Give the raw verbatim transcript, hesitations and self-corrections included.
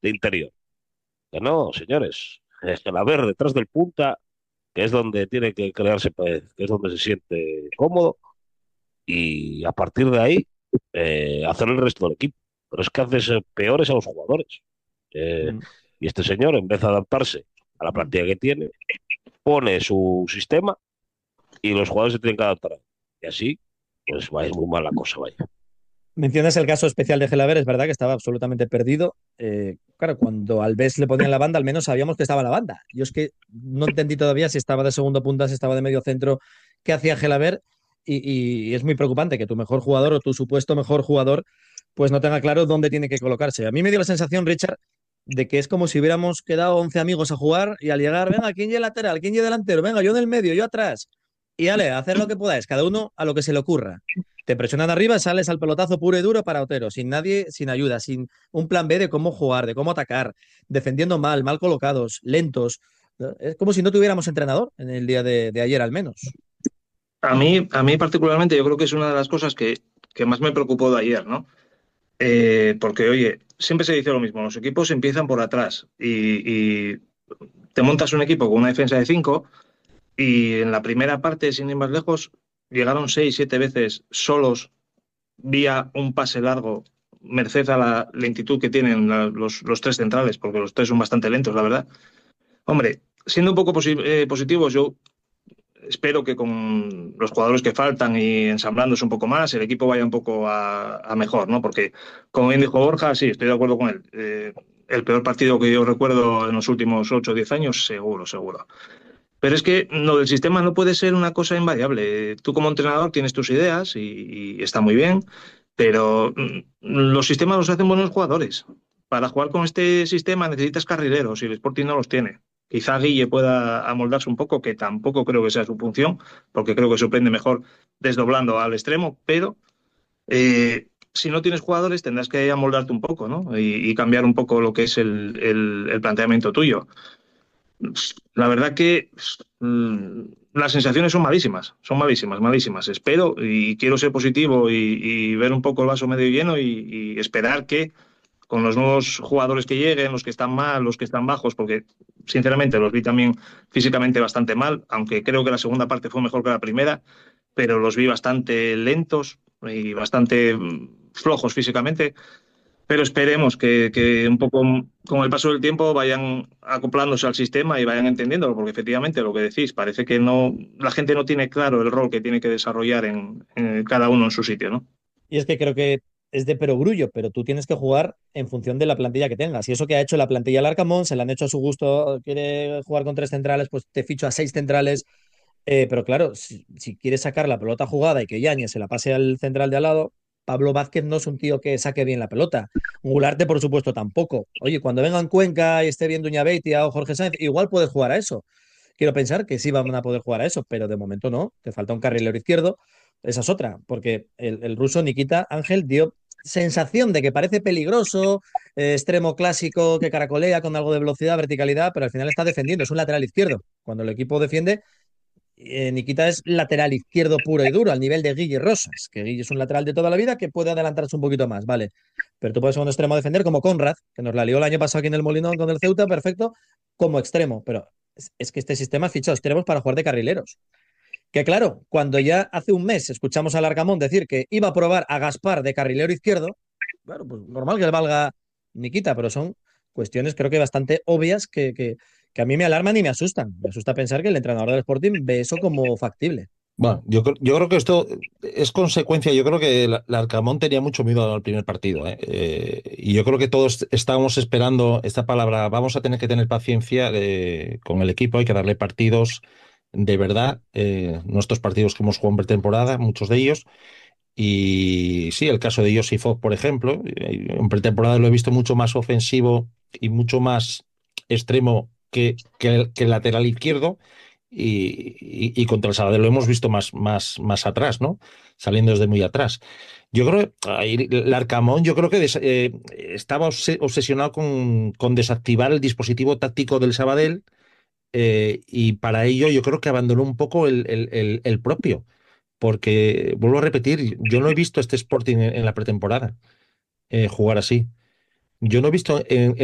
de interior. Que no, señores, es que la ver detrás del punta, que es donde tiene que crearse, pues, que es donde se siente cómodo, y a partir de ahí eh, hacer el resto del equipo. Pero es que haces eh, peores a los jugadores. Eh, Mm. y este señor, en vez de adaptarse a la plantilla que tiene, pone su sistema y los jugadores se tienen que adaptar. Y así, pues va a ir muy mal la cosa, vaya. Mencionas el caso especial de Gelaber, es verdad que estaba absolutamente perdido. Eh, claro, cuando Alves le ponían la banda, al menos sabíamos que estaba en la banda. Yo es que no entendí todavía si estaba de segundo punta, si estaba de medio centro, qué hacía Gelaber. Y, y es muy preocupante que tu mejor jugador o tu supuesto mejor jugador pues no tenga claro dónde tiene que colocarse. A mí me dio la sensación, Richard, de que es como si hubiéramos quedado once amigos a jugar y al llegar, venga, ¿quién lleva lateral? ¿Quién lleva delantero? Venga, yo en el medio, yo atrás. Y ale, a hacer lo que podáis, cada uno a lo que se le ocurra. Te presionan arriba, sales al pelotazo puro y duro para Otero, sin nadie, sin ayuda, sin un plan B de cómo jugar, de cómo atacar, defendiendo mal, mal colocados, lentos. Es como si no tuviéramos entrenador en el día de, de ayer al menos. A mí, a mí particularmente, yo creo que es una de las cosas que, que más me preocupó de ayer, ¿no? Eh, porque, oye, siempre se dice lo mismo, los equipos empiezan por atrás y, y te montas un equipo con una defensa de cinco y en la primera parte, sin ir más lejos, llegaron seis, siete veces solos vía un pase largo, merced a la lentitud que tienen la- los, los tres centrales, porque los tres son bastante lentos, la verdad. Hombre, siendo un poco posi- eh, positivos, yo espero que con los jugadores que faltan y ensamblándose un poco más, el equipo vaya un poco a, a mejor, ¿no? Porque, como bien dijo Borja, sí, estoy de acuerdo con él. Eh, el peor partido que yo recuerdo en los últimos ocho o diez años, seguro, seguro. Pero es que lo del sistema no puede ser una cosa invariable. Tú como entrenador tienes tus ideas y, y está muy bien, pero mm, los sistemas los hacen buenos jugadores. Para jugar con este sistema necesitas carrileros y el Sporting no los tiene. Quizá Guille pueda amoldarse un poco, que tampoco creo que sea su función, porque creo que sorprende mejor desdoblando al extremo, pero eh, si no tienes jugadores tendrás que amoldarte un poco, ¿no? Y, y cambiar un poco lo que es el, el- el planteamiento tuyo. La verdad que mm, las sensaciones son malísimas, son malísimas, malísimas. Espero y quiero ser positivo y, y ver un poco el vaso medio lleno y, y esperar que con los nuevos jugadores que lleguen, los que están mal, los que están bajos, porque sinceramente los vi también físicamente bastante mal, aunque creo que la segunda parte fue mejor que la primera, pero los vi bastante lentos y bastante mm, flojos físicamente. Pero esperemos que, que un poco con el paso del tiempo vayan acoplándose al sistema y vayan entendiéndolo, porque efectivamente lo que decís, parece que no, la gente no tiene claro el rol que tiene que desarrollar en, en cada uno en su sitio, ¿no? Y es que creo que es de perogrullo, pero tú tienes que jugar en función de la plantilla que tengas. Y eso que ha hecho la plantilla del Arcamón, se la han hecho a su gusto, quiere jugar con tres centrales, pues te ficho a seis centrales. Eh, pero claro, si, si quieres sacar la pelota jugada y que Yañez se la pase al central de al lado, Pablo Vázquez no es un tío que saque bien la pelota. Gularte, por supuesto, tampoco. Oye, cuando vengan Cuenca y esté bien Duña Beitia o Jorge Sáenz, igual puede jugar a eso. Quiero pensar que sí van a poder jugar a eso, pero de momento no. Te falta un carrilero izquierdo. Esa es otra, porque el, el ruso Nikita Ángel dio sensación de que parece peligroso, eh, extremo clásico que caracolea con algo de velocidad, verticalidad, pero al final está defendiendo, es un lateral izquierdo. Cuando el equipo defiende, eh, Nikita es lateral izquierdo puro y duro, al nivel de Guille Rosas, que Guille es un lateral de toda la vida que puede adelantarse un poquito más, ¿vale? Pero tú puedes ser un extremo a defender como Conrad, que nos la lió el año pasado aquí en el Molinón con el Ceuta, perfecto, como extremo. Pero es, es que este sistema ha fichado extremos para jugar de carrileros. Que claro, cuando ya hace un mes escuchamos al Arcamón decir que iba a probar a Gaspar de carrilero izquierdo, claro, pues normal que le valga Nikita, pero son cuestiones creo que bastante obvias que, que, que a mí me alarman y me asustan. Me asusta pensar que el entrenador del Sporting ve eso como factible. Bueno, yo, cre- yo creo que esto es consecuencia. Yo creo que el, el Arcamón tenía mucho miedo al primer partido, ¿eh? Eh, y yo creo que todos estábamos esperando esta palabra. Vamos a tener que tener paciencia eh, con el equipo, hay que darle partidos de verdad. Eh, nuestros partidos que hemos jugado en pretemporada, muchos de ellos. Y sí, el caso de Josi Fogg, por ejemplo, eh, en pretemporada lo he visto mucho más ofensivo y mucho más extremo que, que el, que el lateral izquierdo. Y, y- y contra el Sabadell lo hemos visto más, más, más atrás, ¿no? Saliendo desde muy atrás. Yo creo, ahí, el Arcamón, yo creo que des- eh, estaba obse- obsesionado con, con desactivar el dispositivo táctico del Sabadell, eh, y para ello yo creo que abandonó un poco el, el- el- el propio, porque vuelvo a repetir, yo no he visto este Sporting en, en la pretemporada eh, jugar así. Yo no he visto en,